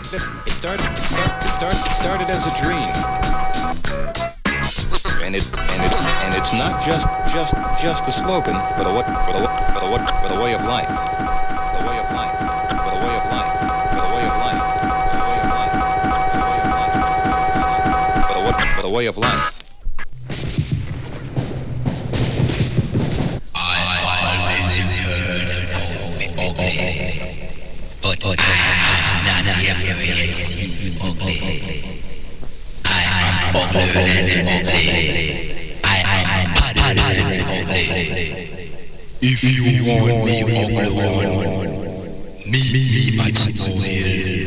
started as a dream, and it's not just a slogan, but a way of life, a way of life, but a way of life, but a way of life, but a way of life. But I have not yet seen you ugly. I am uglier than ugly. I am badder than ugly. If you want me ugly one, meet me at Snow Hill.